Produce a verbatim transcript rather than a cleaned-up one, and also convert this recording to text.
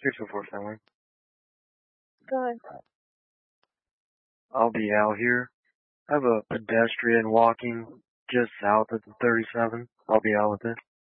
six oh four family. Go ahead. I'll be out here. I have a pedestrian walking just south of the thirty-seven. I'll be out with it.